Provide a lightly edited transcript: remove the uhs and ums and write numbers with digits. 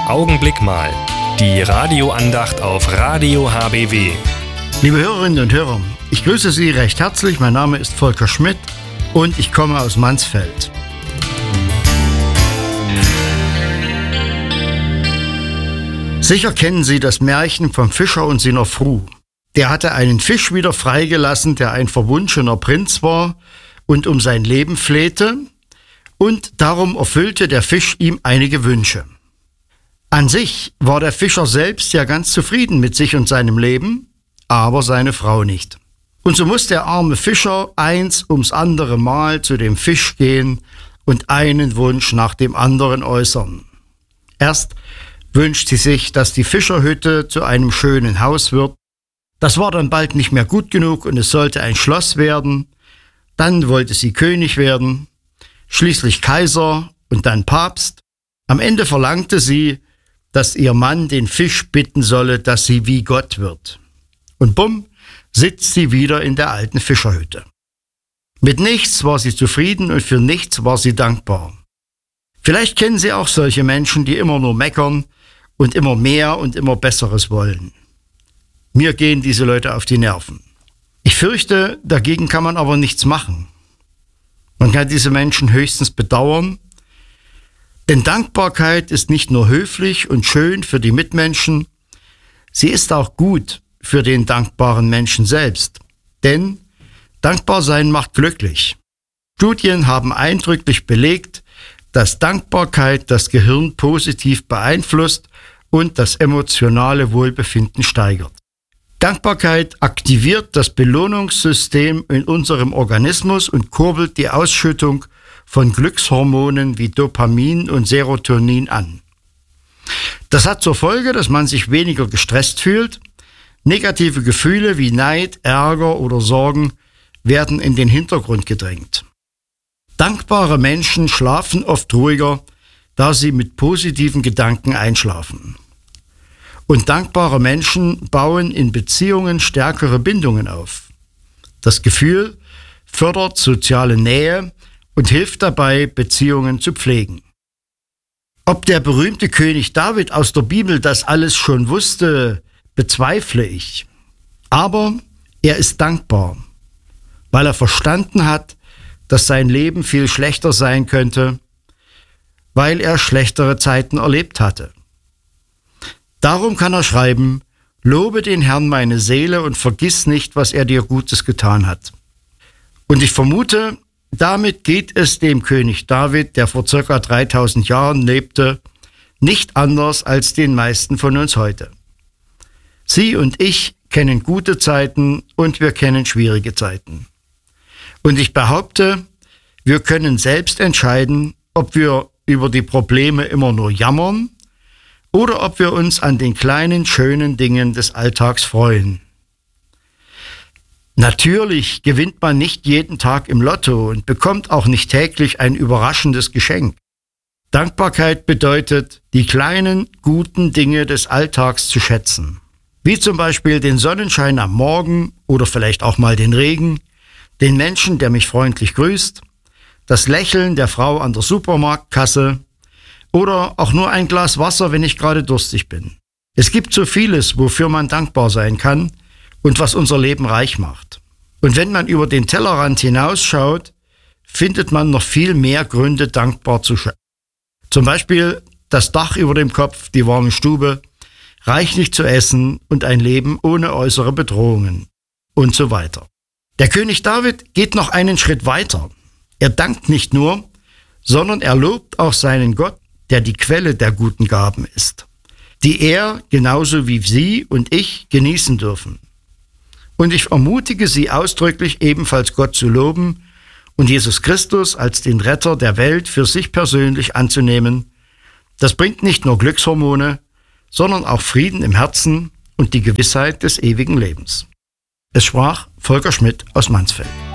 Augenblick mal. Die Radioandacht auf Radio HBW. Liebe Hörerinnen und Hörer, ich grüße Sie recht herzlich. Mein Name ist Volker Schmidt und ich komme aus Mansfeld. Sicher kennen Sie das Märchen vom Fischer und seiner Frau. Der hatte einen Fisch wieder freigelassen, der ein verwunschener Prinz war und um sein Leben flehte, und darum erfüllte der Fisch ihm einige Wünsche. An sich war der Fischer selbst ja ganz zufrieden mit sich und seinem Leben, aber seine Frau nicht. Und so muss der arme Fischer eins ums andere Mal zu dem Fisch gehen und einen Wunsch nach dem anderen äußern. Erst wünscht sie sich, dass die Fischerhütte zu einem schönen Haus wird. Das war dann bald nicht mehr gut genug und es sollte ein Schloss werden. Dann wollte sie König werden, schließlich Kaiser und dann Papst. Am Ende verlangte sie, dass ihr Mann den Fisch bitten solle, dass sie wie Gott wird. Und bumm, sitzt sie wieder in der alten Fischerhütte. Mit nichts war sie zufrieden und für nichts war sie dankbar. Vielleicht kennen Sie auch solche Menschen, die immer nur meckern und immer mehr und immer Besseres wollen. Mir gehen diese Leute auf die Nerven. Ich fürchte, dagegen kann man aber nichts machen. Man kann diese Menschen höchstens bedauern, denn Dankbarkeit ist nicht nur höflich und schön für die Mitmenschen, sie ist auch gut für den dankbaren Menschen selbst. Denn dankbar sein macht glücklich. Studien haben eindrücklich belegt, dass Dankbarkeit das Gehirn positiv beeinflusst und das emotionale Wohlbefinden steigert. Dankbarkeit aktiviert das Belohnungssystem in unserem Organismus und kurbelt die Ausschüttung von Glückshormonen wie Dopamin und Serotonin an. Das hat zur Folge, dass man sich weniger gestresst fühlt. Negative Gefühle wie Neid, Ärger oder Sorgen werden in den Hintergrund gedrängt. Dankbare Menschen schlafen oft ruhiger, da sie mit positiven Gedanken einschlafen. Und dankbare Menschen bauen in Beziehungen stärkere Bindungen auf. Das Gefühl fördert soziale Nähe und hilft dabei, Beziehungen zu pflegen. Ob der berühmte König David aus der Bibel das alles schon wusste, bezweifle ich. Aber er ist dankbar, weil er verstanden hat, dass sein Leben viel schlechter sein könnte, weil er schlechtere Zeiten erlebt hatte. Darum kann er schreiben: Lobe den Herrn meine Seele und vergiss nicht, was er dir Gutes getan hat. Und ich vermute, damit geht es dem König David, der vor ca. 3000 Jahren lebte, nicht anders als den meisten von uns heute. Sie und ich kennen gute Zeiten und wir kennen schwierige Zeiten. Und ich behaupte, wir können selbst entscheiden, ob wir über die Probleme immer nur jammern oder ob wir uns an den kleinen, schönen Dingen des Alltags freuen. Natürlich gewinnt man nicht jeden Tag im Lotto und bekommt auch nicht täglich ein überraschendes Geschenk. Dankbarkeit bedeutet, die kleinen, guten Dinge des Alltags zu schätzen. Wie zum Beispiel den Sonnenschein am Morgen oder vielleicht auch mal den Regen, den Menschen, der mich freundlich grüßt, das Lächeln der Frau an der Supermarktkasse oder auch nur ein Glas Wasser, wenn ich gerade durstig bin. Es gibt so vieles, wofür man dankbar sein kann und was unser Leben reich macht. Und wenn man über den Tellerrand hinausschaut, findet man noch viel mehr Gründe, dankbar zu sein. Zum Beispiel das Dach über dem Kopf, die warme Stube, reichlich zu essen und ein Leben ohne äußere Bedrohungen und so weiter. Der König David geht noch einen Schritt weiter. Er dankt nicht nur, sondern er lobt auch seinen Gott, der die Quelle der guten Gaben ist, die er genauso wie Sie und ich genießen dürfen. Und ich ermutige Sie ausdrücklich, ebenfalls Gott zu loben und Jesus Christus als den Retter der Welt für sich persönlich anzunehmen. Das bringt nicht nur Glückshormone, sondern auch Frieden im Herzen und die Gewissheit des ewigen Lebens. Es sprach Volker Schmidt aus Mansfeld.